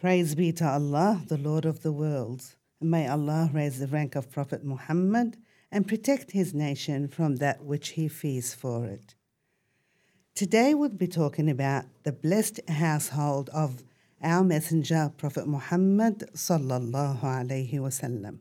Praise be to Allah, the Lord of the worlds. May Allah raise the rank of Prophet Muhammad and protect his nation from that which he fears for it. Today we'll be talking about the blessed household of our messenger, Prophet Muhammad sallallahu alaihi wasallam.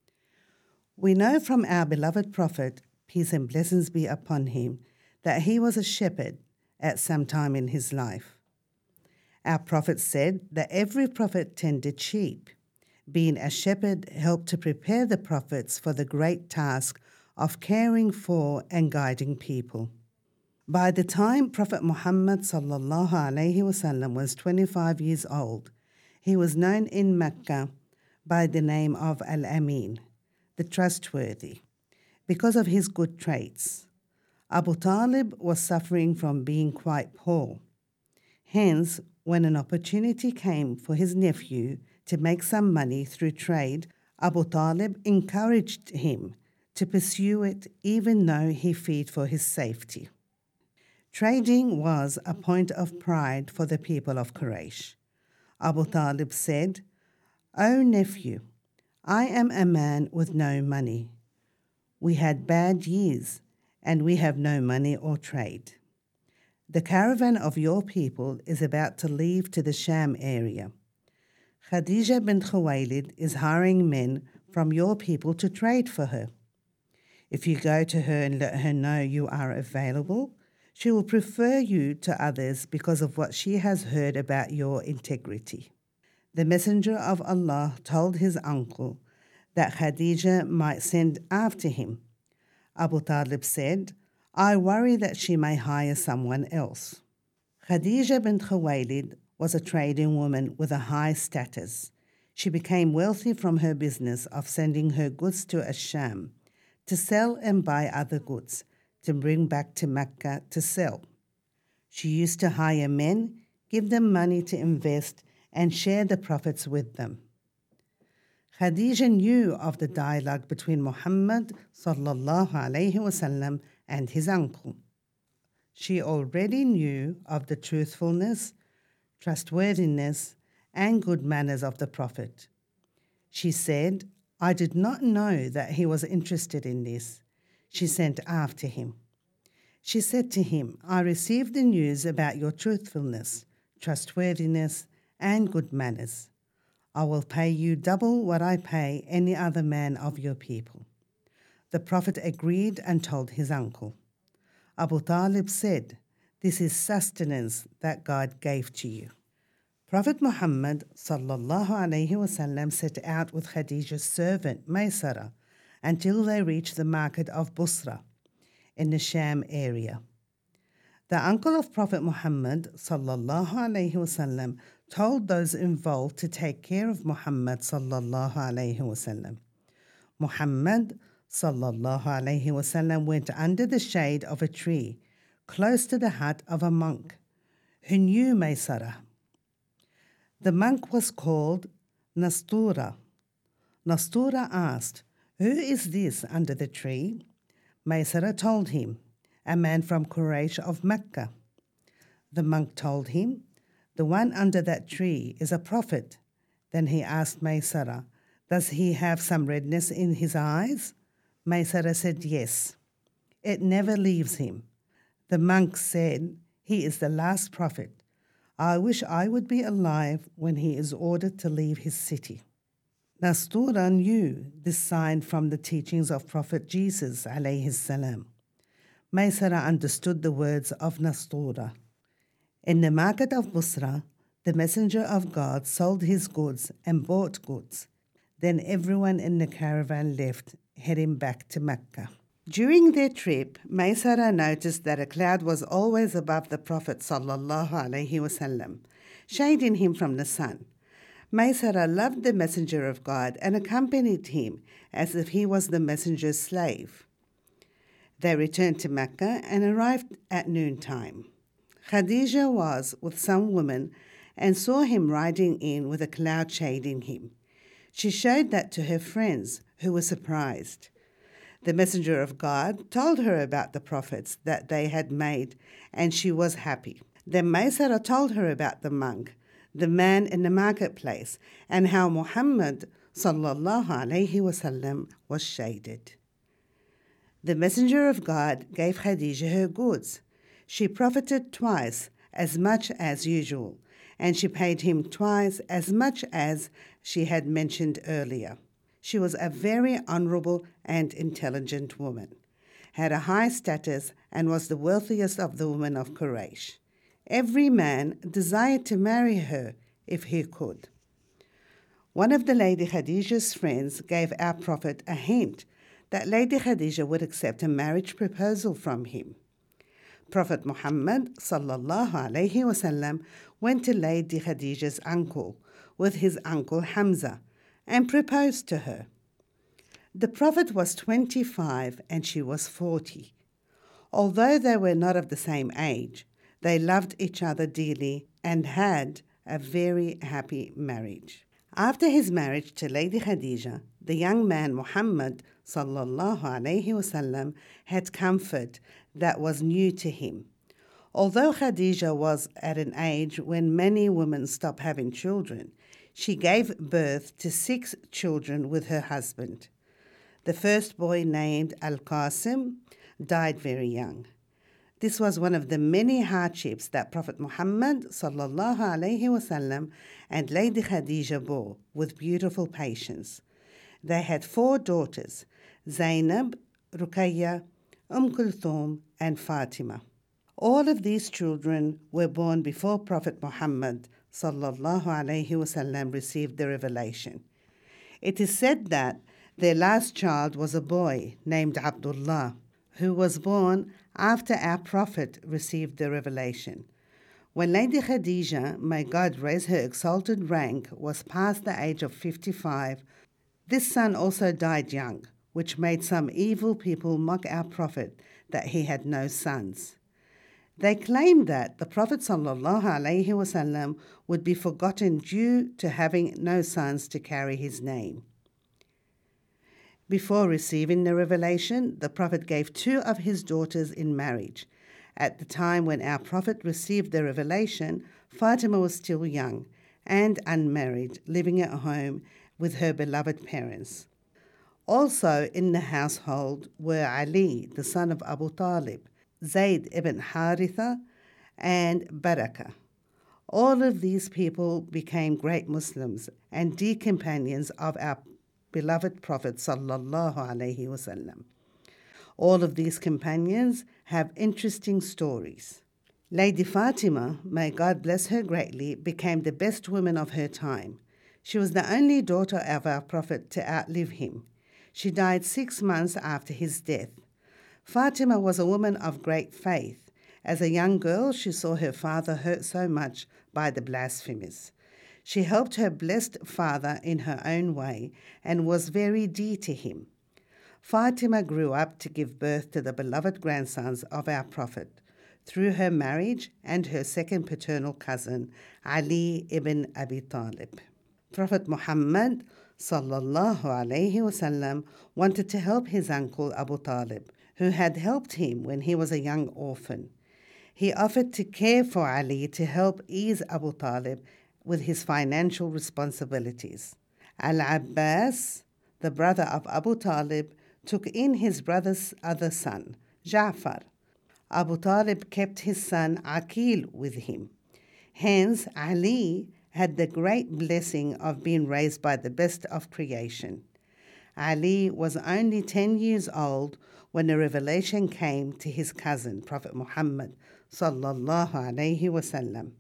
We know from our beloved Prophet, peace and blessings be upon him, that he was a shepherd at some time in his life. Our Prophet said that every prophet tended sheep. Being a shepherd helped to prepare the prophets for the great task of caring for and guiding people. By the time Prophet Muhammad sallallahu alaihi wasallam was 25 years old, he was known in Mecca by the name of Al-Amin, the trustworthy, because of his good traits. Abu Talib was suffering from being quite poor. Hence, when an opportunity came for his nephew to make some money through trade, Abu Talib encouraged him to pursue it even though he feared for his safety. Trading was a point of pride for the people of Quraysh. Abu Talib said, "O nephew, I am a man with no money. We had bad years, and we have no money or trade. The caravan of your people is about to leave to the Sham area. Khadija bint Khuwaylid is hiring men from your people to trade for her. If you go to her and let her know you are available, she will prefer you to others because of what she has heard about your integrity." The Messenger of Allah told his uncle that Khadija might send after him. Abu Talib said, "I worry that she may hire someone else." Khadija bint Khuwaylid was a trading woman with a high status. She became wealthy from her business of sending her goods to Asham to sell and buy other goods to bring back to Mecca to sell. She used to hire men, give them money to invest, and share the profits with them. Khadija knew of the dialogue between Muhammad sallallahu alaihi wasallam and his uncle. She already knew of the truthfulness, trustworthiness, and good manners of the Prophet. She said, "I did not know that he was interested in this." She sent after him. She said to him, "I received the news about your truthfulness, trustworthiness, and good manners. I will pay you double what I pay any other man of your people." The Prophet agreed and told his uncle. Abu Talib said, "This is sustenance that God gave to you." Prophet Muhammad sallallahu alaihi wasallam set out with Khadija's servant Maysara until they reached the market of Busra in the Sham area. The uncle of Prophet Muhammad sallallahu alaihi wasallam told those involved to take care of Muhammad sallallahu alaihi wasallam. Muhammad sallallahu alaihi wasallam went under the shade of a tree close to the hut of a monk who knew Maysara. The monk was called Nastura. Nastura asked, "Who is this under the tree?" Maysara told him, "A man from Quraysh of Mecca." The monk told him, "The one under that tree is a prophet." Then he asked Maysara, "Does he have some redness in his eyes?" Maysara said, "Yes. It never leaves him." The monk said, "He is the last prophet. I wish I would be alive when he is ordered to leave his city." Nastura knew this sign from the teachings of Prophet Jesus alayhi salam. Maysara understood the words of Nastura. In the market of Busra, the Messenger of God sold his goods and bought goods. Then everyone in the caravan left, heading back to Mecca. During their trip, Maysara noticed that a cloud was always above the Prophet sallallahu alaihi wasallam, shading him from the sun. Maysara loved the Messenger of God and accompanied him as if he was the Messenger's slave. They returned to Mecca and arrived at noontime. Khadija was with some women and saw him riding in with a cloud shading him. She showed that to her friends, who were surprised. The Messenger of God told her about the prophets that they had made, and she was happy. Then Maysara told her about the monk, the man in the marketplace, and how Muhammad sallallahu alaihi wasallam was shaded. The Messenger of God gave Khadijah her goods. She profited twice as much as usual, and she paid him twice as much as she had mentioned earlier. She was a very honorable and intelligent woman, had a high status, and was the wealthiest of the women of Quraysh. Every man desired to marry her if he could. One of the Lady Khadijah's friends gave our Prophet a hint that Lady Khadijah would accept a marriage proposal from him. Prophet Muhammad sallallahu alaihi wasallam went to Lady Khadijah's uncle with his uncle Hamza and proposed to her. The Prophet was 25 and she was 40. Although they were not of the same age, they loved each other dearly and had a very happy marriage. After his marriage to Lady Khadijah, the young man Muhammad sallallahu alaihi wasallam had comfort that was new to him. Although Khadijah was at an age when many women stop having children, she gave birth to 6 children with her husband. The first boy, named Al-Qasim, died very young. This was one of the many hardships that Prophet Muhammad sallallahu alaihi wasallam and Lady Khadijah bore with beautiful patience. They had 4 daughters, Zainab, Ruqayya, Kulthum, and Fatima. All of these children were born before Prophet Muhammad sallallahu alaihi wasallam received the revelation. It is said that their last child was a boy named Abdullah, who was born after our Prophet received the revelation. When Lady Khadijah, may God raise her exalted rank, was past the age of 55, this son also died young, which made some evil people mock our Prophet that he had no sons. They claimed that the Prophet ﷺ would be forgotten due to having no sons to carry his name. Before receiving the revelation, the Prophet gave 2 of his daughters in marriage. At the time when our Prophet received the revelation, Fatima was still young and unmarried, living at home with her beloved parents. Also in the household were Ali, the son of Abu Talib, Zayd ibn Haritha, and Barakah. All of these people became great Muslims and dear companions of our beloved Prophet sallallahu alaihi wasallam. All of these companions have interesting stories. Lady Fatima, may God bless her greatly, became the best woman of her time. She was the only daughter of our Prophet to outlive him. She died 6 months after his death. Fatima was a woman of great faith. As a young girl, she saw her father hurt so much by the blasphemies. She helped her blessed father in her own way and was very dear to him. Fatima grew up to give birth to the beloved grandsons of our Prophet through her marriage and her second paternal cousin, Ali ibn Abi Talib. Prophet Muhammad sallallahu alaihi wasallam wanted to help his uncle Abu Talib, who had helped him when he was a young orphan. He offered to care for Ali to help ease Abu Talib with his financial responsibilities. Al-Abbas, the brother of Abu Talib, took in his brother's other son, Ja'far. Abu Talib kept his son Aqil with him. Hence, Ali had the great blessing of being raised by the best of creation. Ali was only 10 years old when a revelation came to his cousin, Prophet Muhammad sallallahu alaihi wasallam.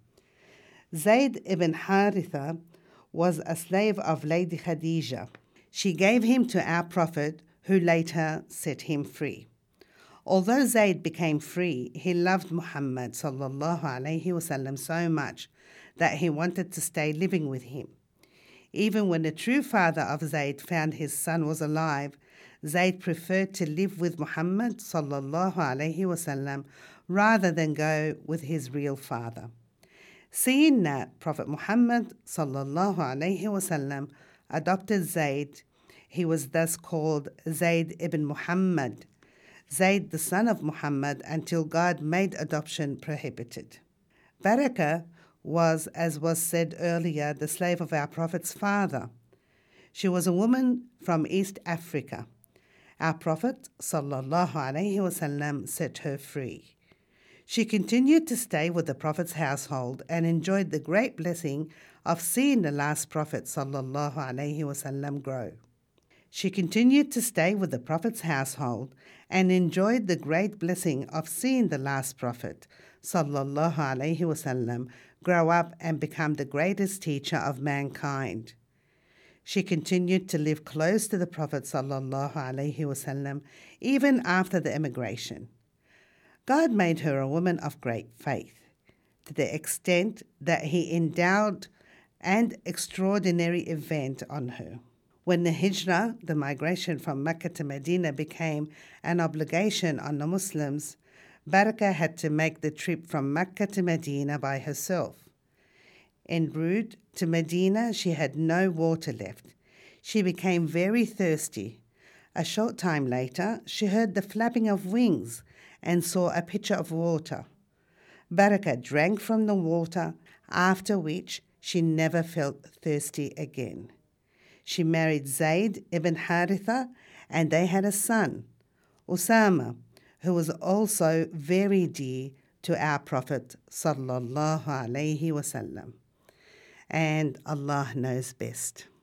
Zayd ibn Haritha was a slave of Lady Khadijah. She gave him to our Prophet, who later set him free. Although Zayd became free, he loved Muhammad sallallahu alaihi wasallam so much that he wanted to stay living with him. Even when the true father of Zayd found his son was alive, Zayd preferred to live with Muhammad sallallahu alaihi wasallam rather than go with his real father. Seeing that Prophet Muhammad sallallahu alaihi wasallam adopted Zayd, he was thus called Zayd ibn Muhammad, Zayd the son of Muhammad, until God made adoption prohibited. Barakah was, as was said earlier, the slave of our Prophet's father. She was a woman from East Africa. Our Prophet ﷺ set her free. She continued to stay with the Prophet's household and enjoyed the great blessing of seeing the last Prophet ﷺ grow. She continued to stay with the Prophet's household and enjoyed the great blessing of seeing the last Prophet ﷺ grow up and become the greatest teacher of mankind. She continued to live close to the Prophet ﷺ even after the emigration. God made her a woman of great faith, to the extent that He endowed an extraordinary event on her. When the Hijrah, the migration from Mecca to Medina, became an obligation on the Muslims, Barakah had to make the trip from Mecca to Medina by herself. En route to Medina, she had no water left. She became very thirsty. A short time later, she heard the flapping of wings and saw a pitcher of water. Barakah drank from the water, after which she never felt thirsty again. She married Zayd ibn Haritha, and they had a son, Usama, who was also very dear to our Prophet sallallahu alaihi wasallam. And Allah knows best.